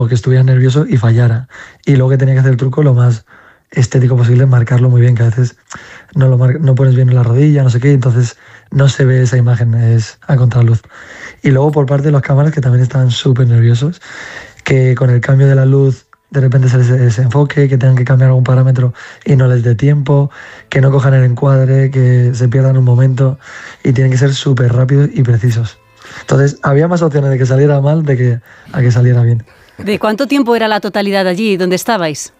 que estuviera nervioso y fallara. Y luego que tenía que hacer el truco lo más estético posible, marcarlo muy bien, que a veces no pones bien en la rodilla, no sé qué, entonces no se ve esa imagen, es a contraluz. Y luego por parte de los cámaras, que también estaban súper nerviosos, que con el cambio de la luz de repente se les desenfoque, que tengan que cambiar algún parámetro y no les dé tiempo, que no cojan el encuadre, que se pierdan un momento, y tienen que ser súper rápidos y precisos. Entonces había más opciones de que saliera mal a que saliera bien. ¿De cuánto tiempo era la totalidad allí? ¿Dónde estabais?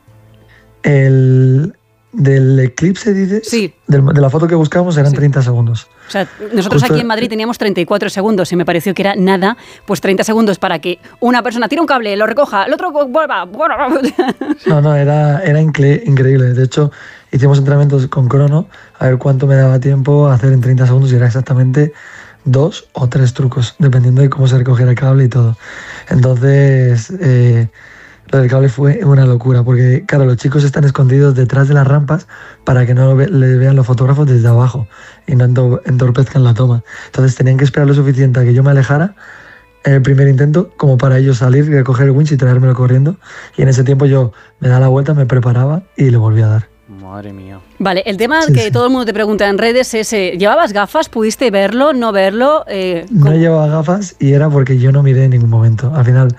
Del eclipse, dices, sí. De la foto que buscamos eran 30 segundos. O sea, nosotros aquí en Madrid teníamos 34 segundos y me pareció que era nada, pues 30 segundos para que una persona tire un cable, lo recoja, el otro vuelva. No, era increíble. De hecho, hicimos entrenamientos con crono a ver cuánto me daba tiempo a hacer en 30 segundos y era exactamente 2 o 3 trucos, dependiendo de cómo se recogiera el cable y todo. Entonces, lo del cable fue una locura, porque claro, los chicos están escondidos detrás de las rampas para que no le vean los fotógrafos desde abajo y no entorpezcan la toma. Entonces tenían que esperar lo suficiente a que yo me alejara en el primer intento como para ellos salir y recoger el winch y traérmelo corriendo, y en ese tiempo yo me daba la vuelta, me preparaba y le volví a dar. Madre mía. Vale, el tema que todo el mundo te pregunta en redes es, ¿llevabas gafas? ¿Pudiste verlo, no verlo? No llevaba gafas y era porque yo no miré en ningún momento. Al final,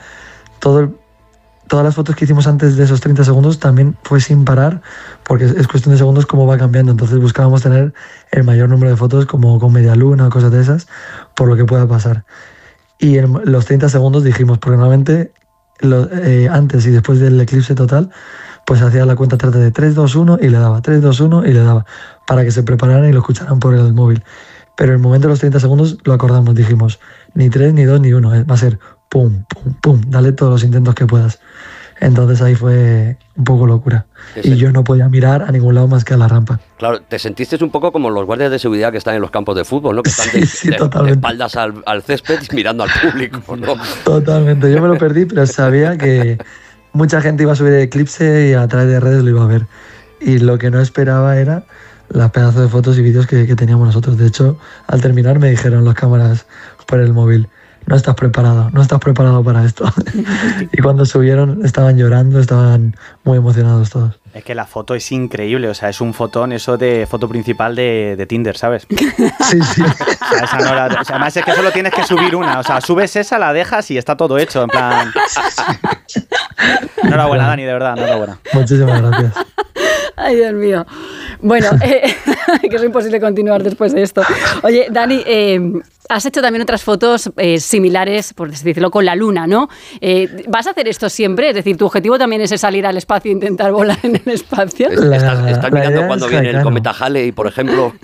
todas las fotos que hicimos antes de esos 30 segundos también fue sin parar, porque es cuestión de segundos cómo va cambiando. Entonces buscábamos tener el mayor número de fotos como con media luna o cosas de esas, por lo que pueda pasar. Y en los 30 segundos dijimos, porque normalmente antes y después del eclipse total, pues hacía la cuenta atrás de 3, 2, 1 y le daba, 3, 2, 1 y le daba, para que se prepararan y lo escucharan por el móvil. Pero en el momento de los 30 segundos lo acordamos, dijimos, ni 3, ni 2, ni 1, va a ser pum, pum, pum, dale todos los intentos que puedas. Entonces ahí fue un poco locura. Y yo no podía mirar a ningún lado más que a la rampa. Claro, te sentiste un poco como los guardias de seguridad que están en los campos de fútbol, ¿no? Que están de espaldas al césped mirando al público, ¿no? Totalmente, yo me lo perdí, pero sabía que mucha gente iba a subir el eclipse y a través de redes lo iba a ver. Y lo que no esperaba era las pedazos de fotos y vídeos que teníamos nosotros. De hecho, al terminar me dijeron las cámaras por el móvil, no estás preparado para esto. Y cuando subieron estaban llorando, estaban muy emocionados todos. Es que la foto es increíble, o sea, es un fotón, eso de foto principal de Tinder, ¿sabes? Sí. O sea, además es que solo tienes que subir una, o sea, subes esa, la dejas y está todo hecho, en plan... Enhorabuena, Dani, de verdad, enhorabuena. Muchísimas gracias. Ay, Dios mío. Bueno, que es imposible continuar después de esto. Oye, Dani, has hecho también otras fotos similares, por decirlo, con la luna, ¿no? ¿Vas a hacer esto siempre? Es decir, ¿tu objetivo también es salir al espacio e intentar volar en el espacio? ¿Estás mirando cuando viene el cometa Halley, por ejemplo?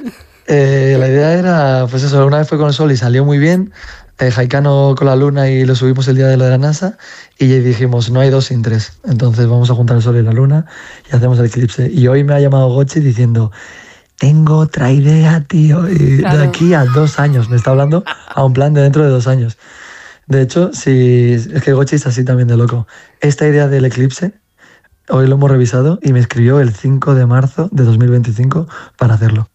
La idea era, pues eso, una vez fue con el sol y salió muy bien. Jaicano con la luna y lo subimos el día de lo de la NASA y dijimos, no hay 2 sin 3. Entonces vamos a juntar el sol y la luna y hacemos el eclipse. Y hoy me ha llamado Gochi diciendo, tengo otra idea, tío. Y claro, de aquí a 2 años. Me está hablando a un plan de dentro de 2 años. De hecho, es que Gochi es así también de loco. Esta idea del eclipse, hoy lo hemos revisado y me escribió el 5 de marzo de 2025 para hacerlo.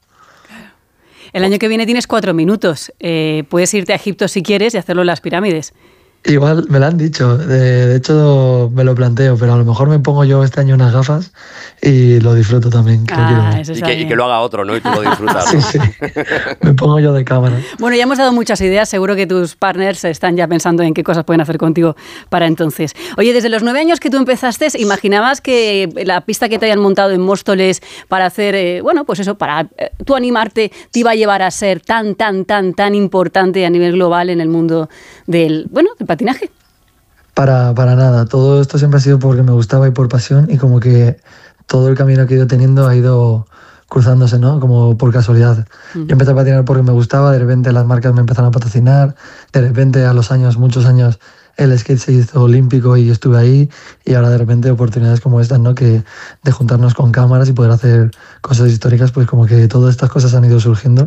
El año que viene tienes 4 minutos. Puedes irte a Egipto si quieres y hacerlo en las pirámides. Igual me lo han dicho. De hecho, me lo planteo, pero a lo mejor me pongo yo este año unas gafas y lo disfruto también. Y que lo haga otro, ¿no? Y tú lo disfrutas. Sí. Me pongo yo de cámara. Bueno, ya hemos dado muchas ideas. Seguro que tus partners están ya pensando en qué cosas pueden hacer contigo para entonces. Oye, desde los 9 años que tú empezaste, ¿imaginabas que la pista que te hayan montado en Móstoles para hacer, pues eso, para tú animarte, te iba a llevar a ser tan importante a nivel global en el mundo del patinaje? Para nada. Todo esto siempre ha sido porque me gustaba y por pasión, y como que todo el camino que he ido teniendo ha ido cruzándose, ¿no? Como por casualidad. Yo empecé a patinar porque me gustaba, de repente las marcas me empezaron a patrocinar, de repente a los años, muchos años, el skate se hizo olímpico y estuve ahí, y ahora de repente oportunidades como estas, ¿no? Que de juntarnos con cámaras y poder hacer cosas históricas, pues como que todas estas cosas han ido surgiendo,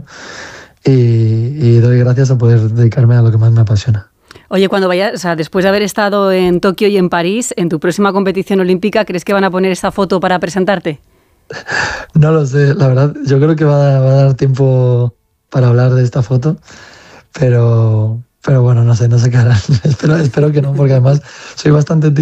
y doy gracias a poder dedicarme a lo que más me apasiona. Oye, cuando vayas, después de haber estado en Tokio y en París, en tu próxima competición olímpica, ¿crees que van a poner esta foto para presentarte? No lo sé, la verdad, yo creo que va a dar tiempo para hablar de esta foto, pero bueno, no sé qué harán. Espero que no, porque además soy bastante